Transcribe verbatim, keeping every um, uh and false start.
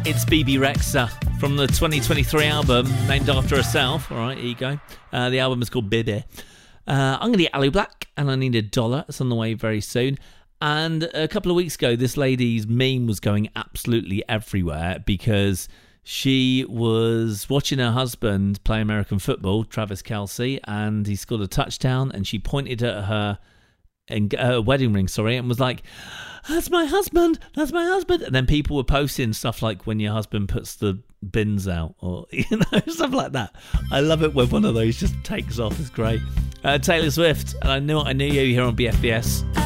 It's Bebe Rexha from the twenty twenty-three album named after herself. All right, here you go. Uh, the album is called Bebe. Uh, I'm going to get Alu Black, and I need a dollar. It's on the way very soon. And a couple of weeks ago, this lady's meme was going absolutely everywhere because she was watching her husband play American football, Travis Kelce, and he scored a touchdown, and she pointed at her, her wedding ring, sorry, and was like, "That's my husband, that's my husband." And then people were posting stuff like when your husband puts the bins out, or, you know, stuff like that. I love it when one of those just takes off. It's great. Uh, Taylor Swift, and I knew I knew you here on B F B S.